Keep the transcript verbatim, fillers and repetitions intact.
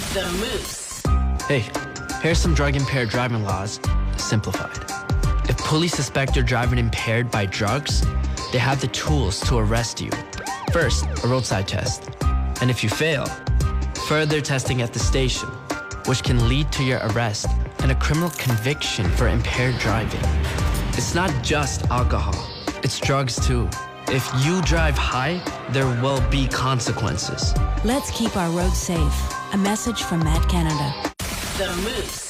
The Moose. Hey, here's some drug-impaired driving laws, simplified. If police suspect you're driving impaired by drugs, they have the tools to arrest you. First, a roadside test. And if you fail, further testing at the station, which can lead to your arrest and a criminal conviction for impaired driving. It's not just alcohol, it's drugs too. If you drive high, there will be consequences. Let's keep our roads safe. A message from Mad Canada. The Moose.